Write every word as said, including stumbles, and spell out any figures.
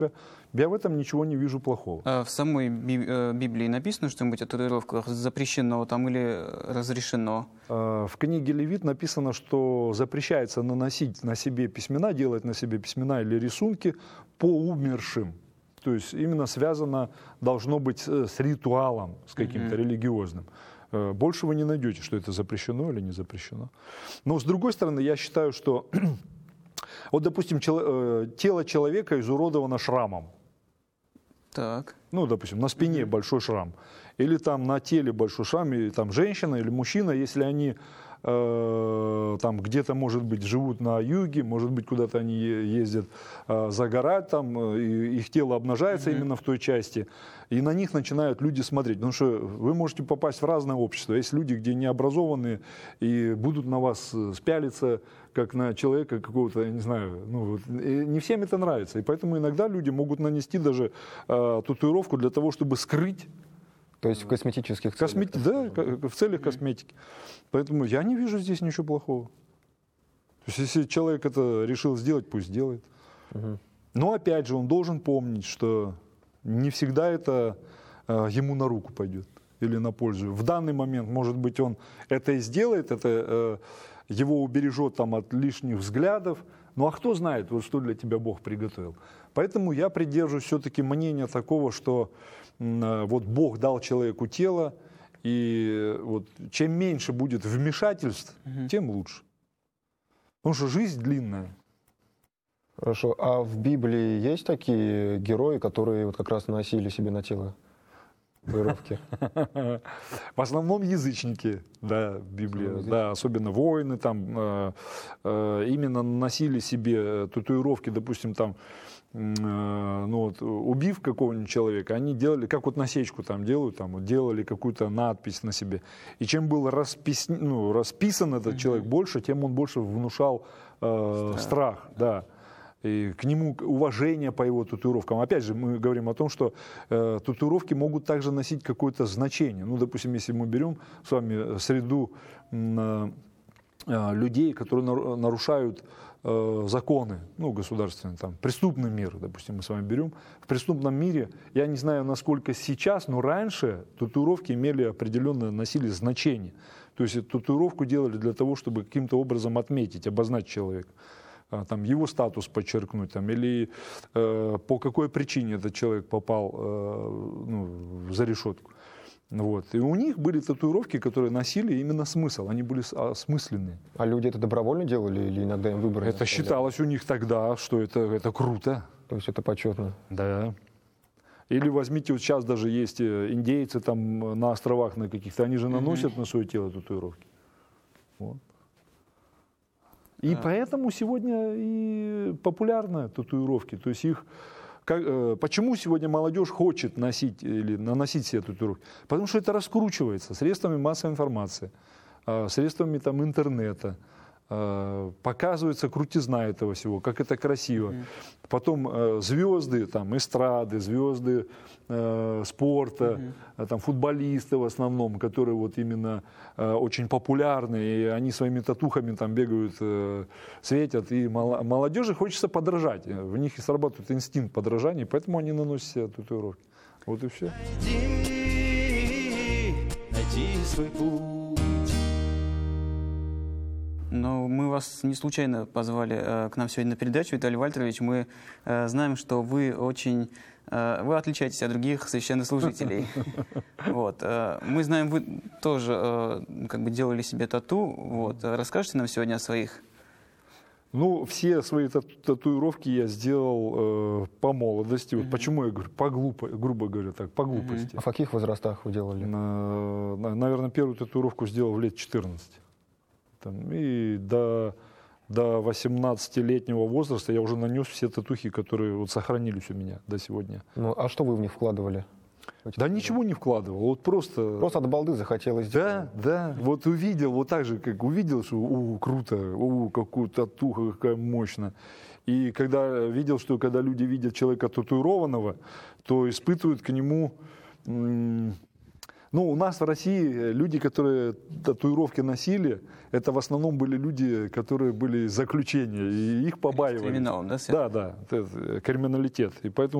Я в этом ничего не вижу плохого. А в самой Библии написано что-нибудь о татуировках? Запрещено там или разрешено? В книге Левит написано, что запрещается наносить на себе письмена, делать на себе письмена или рисунки по умершим. То есть именно связано должно быть с ритуалом, с каким-то mm-hmm. религиозным. Больше вы не найдете, что это запрещено или не запрещено. Но с другой стороны, я считаю, что вот, допустим, тело человека изуродовано шрамом. Так. Ну, допустим, на спине mm-hmm. большой шрам. Или там на теле большой шрам, или там женщина или мужчина, если они э, там где-то, может быть, живут на юге, может быть, куда-то они ездят э, загорать, там, и их тело обнажается mm-hmm. именно в той части, и на них начинают люди смотреть. Потому что вы можете попасть в разное общество. Есть люди, где необразованные, и будут на вас спялиться, как на человека какого-то, я не знаю, ну, вот, не всем это нравится. И поэтому иногда люди могут нанести даже э, татуировку для того, чтобы скрыть. То есть в косметических целях? Космети... Да, в целях косметики. Поэтому я не вижу здесь ничего плохого. То есть если человек это решил сделать, пусть сделает. Угу. Но опять же, он должен помнить, что не всегда это э, ему на руку пойдет или на пользу. В данный момент, может быть, он это и сделает, это э, его убережет там, от лишних взглядов. Ну а кто знает, вот, что для тебя Бог приготовил. Поэтому я придерживаюсь все-таки мнения такого, что э, вот Бог дал человеку тело, и вот, чем меньше будет вмешательств, угу. тем лучше. Потому что жизнь длинная. Хорошо. А в Библии есть такие герои, которые вот как раз наносили себе на тело татуировки? В основном язычники, да, в Библии, да, особенно воины там э, э, именно наносили себе татуировки, допустим, там, э, ну вот, убив какого-нибудь человека, они делали, как вот насечку там делают, там, вот, делали какую-то надпись на себе. И чем был распис, ну, расписан этот mm-hmm. человек больше, тем он больше внушал э, страх, страх да. И к нему уважение по его татуировкам. Опять же, мы говорим о том, что э, татуировки могут также носить какое-то значение. Ну, допустим, если мы берем с вами среду э, э, людей, которые нарушают э, законы, ну, государственные, там, преступный мир, допустим, мы с вами берем. В преступном мире, я не знаю, насколько сейчас, но раньше татуировки имели определенное, носили значение. То есть татуировку делали для того, чтобы каким-то образом отметить, обозначить человека. Там, его статус подчеркнуть, там, или э, по какой причине этот человек попал э, ну, за решетку. Вот. И у них были татуировки, которые носили именно смысл, они были осмысленные. А люди это добровольно делали или иногда им выбрали? Это считалось у них тогда, что это, это круто. То есть это почетно? Да. Или возьмите, вот сейчас даже есть индейцы там на островах на каких-то, они же наносят mm-hmm. на свое тело татуировки. Вот. И да. поэтому сегодня и популярны татуировки. То есть их, как, э, почему сегодня молодежь хочет носить или наносить себе татуировки? Потому что это раскручивается средствами массовой информации, э, средствами там, интернета. Э, показывается крутизна этого всего, как это красиво. Mm-hmm. Потом э, звезды, там, эстрады, звезды э, спорта, mm-hmm. там, футболисты в основном, которые вот именно э, очень популярны, и они своими татухами там бегают, э, светят, и мол- молодежи хочется подражать. В них и срабатывает инстинкт подражания, поэтому они наносят себе татуировки. Вот и все. Найди, найди свой путь. Но мы вас не случайно позвали э, к нам сегодня на передачу, Виталий Вальтерович. Мы э, знаем, что вы очень... Э, вы отличаетесь от других священнослужителей. Вот. Э, мы знаем, вы тоже э, как бы делали себе тату. Вот. Расскажите нам сегодня о своих? Ну, все свои тату- татуировки я сделал э, по молодости. Вот mm-hmm. почему я говорю, по глупо, грубо говоря, так, по глупости. Mm-hmm. А в каких возрастах вы делали? На, на, наверное, первую татуировку сделал в лет четырнадцать. Там, и до, до восемнадцатилетнего возраста я уже нанес все татухи, которые вот сохранились у меня до сегодня. Ну, а что вы в них вкладывали? Да ничего не вкладывал, вот просто... Просто от балды захотелось. Да, да, вот увидел, вот так же, как увидел, что у, круто, у, какую татуха, какая мощная. И когда видел, что когда люди видят человека татуированного, то испытывают к нему... М- Ну, у нас в России люди, которые татуировки носили, это в основном были люди, которые были из заключения, и их побаивались. Криминалом, да? Да, да, это криминалитет. И поэтому